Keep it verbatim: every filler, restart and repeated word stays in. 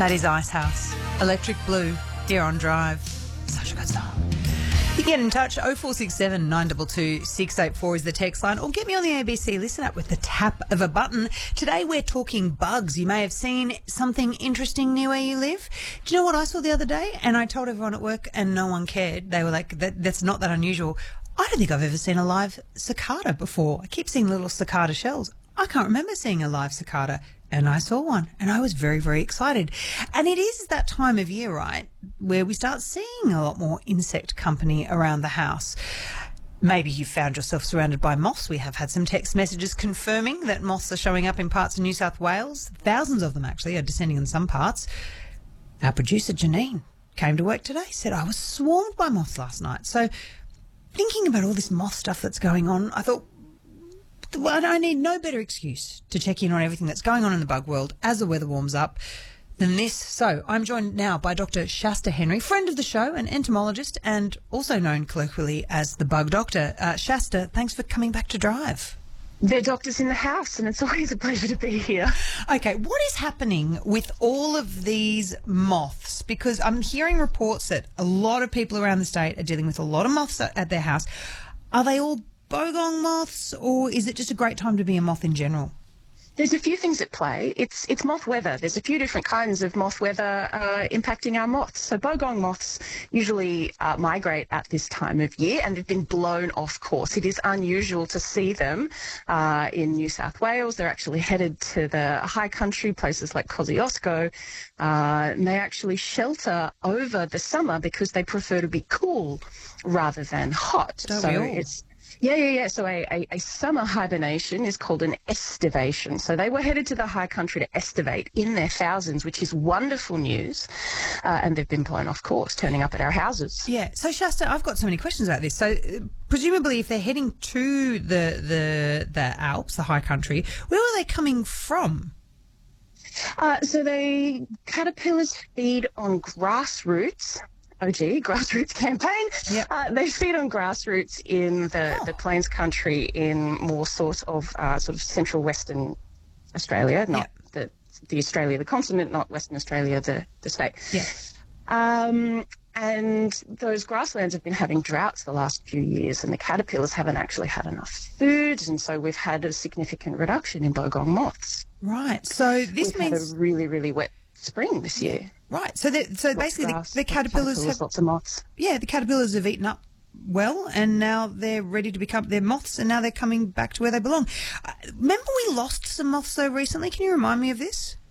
That is Icehouse. Electric Blue here on Drive. Such a good song. You can get in touch. oh four six seven, nine two two, six eight four is the text line, or get me on the A B C Listen app with the tap of a button. Today we're talking bugs. You may have seen something interesting near where you live. Do you know what I saw the other day? And I told everyone at work and no one cared. They were like, that, that's not that unusual. I don't think I've ever seen a live cicada before. I keep seeing little cicada shells. I can't remember seeing a live cicada. And I saw one and I was very, very excited. And it is that time of year, right, where we start seeing a lot more insect company around the house. Maybe you found yourself surrounded by moths. We have had some text messages confirming that moths are showing up in parts of New South Wales. Thousands of them actually are descending in some parts. Our producer Janine came to work today, said I was swarmed by moths last night. So thinking about all this moth stuff that's going on, I thought, well, I need no better excuse to check in on everything that's going on in the bug world as the weather warms up than this. So I'm joined now by Doctor Shasta Henry, friend of the show, an entomologist and also known colloquially as the Bug Doctor. Uh, Shasta, thanks for coming back to Drive. They're doctors in the house, and it's always a pleasure to be here. Okay, what is happening with all of these moths? Because I'm hearing reports that a lot of people around the state are dealing with a lot of moths at their house. Are they all bogong moths, or is it just a great time to be a moth in general? There's a few things at play. It's it's moth weather. There's a few different kinds of moth weather uh, impacting our moths. So bogong moths usually uh, migrate at this time of year, and they've been blown off course. It is unusual to see them uh, in New South Wales. They're actually headed to the high country, places like Kosciuszko. Uh, and they actually shelter over the summer because they prefer to be cool rather than hot. Don't so we all? it's Yeah, yeah, yeah. So a, a, a summer hibernation is called an estivation. So they were headed to the high country to estivate in their thousands, which is wonderful news. Uh, and they've been blown off course, turning up at our houses. Yeah. So, Shasta, I've got so many questions about this. So, uh, presumably, if they're heading to the, the, the Alps, the high country, where are they coming from? Uh, so they caterpillars feed on grass roots. O G, grassroots campaign. Yep. Uh, they feed on grassroots in the, Oh. the Plains country in more sort of uh, sort of central Western Australia, not Yep. the the Australia, the continent, not Western Australia, the, the state. Yeah. Um, and those grasslands have been having droughts the last few years, and the caterpillars haven't actually had enough food, and so we've had a significant reduction in bogong moths. Right. So this we've means had a really, really wet spring this year. right. So that so Lots of basically the, grass, the lots of caterpillars have lots of moths. yeah the caterpillars have eaten up well, and now they're ready to become they're moths, and now they're coming back to where they belong. Uh, remember we lost some moths so recently. Can you remind me of this?